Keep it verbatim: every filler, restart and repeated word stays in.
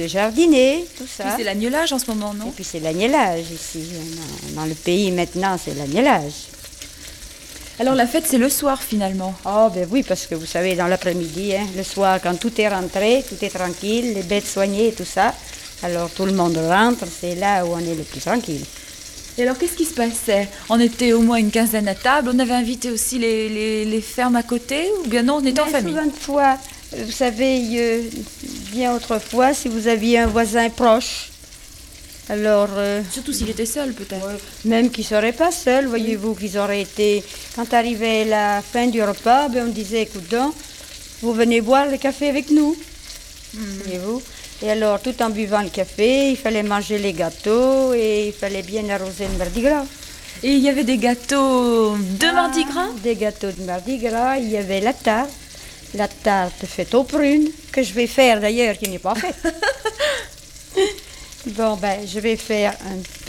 de jardiner, tout Puis ça. c'est l'agnelage en ce moment, Et non? puis c'est l'agnelage ici. Dans, dans le pays maintenant, c'est l'agnelage. Alors la fête, c'est le soir finalement. Oh ben oui, parce que vous savez, dans l'après-midi, hein, le soir, quand tout est rentré, tout est tranquille, les bêtes soignées et tout ça, alors tout le monde rentre, c'est là où on est le plus tranquille. Et alors qu'est-ce qui se passait? On était au moins une quinzaine à table, on avait invité aussi les, les, les fermes à côté, ou bien non, on était en Mais famille? souvent de fois, vous savez, euh, bien autrefois, si vous aviez un voisin proche, alors... euh, Surtout s'il était seul peut-être. Ouais, même qu'ils ne seraient pas seuls, voyez-vous, qu'ils auraient été... Quand arrivait la fin du repas, ben, on disait, écoute donc, vous venez boire le café avec nous, voyez-vous. Et alors, tout en buvant le café, il fallait manger les gâteaux et il fallait bien arroser le Mardi Gras. Et il y avait des gâteaux de Ah, Mardi Gras? Des gâteaux de Mardi Gras, il y avait la tarte, la tarte faite aux prunes, que je vais faire d'ailleurs, qui n'est pas faite. Bon, ben, je vais faire un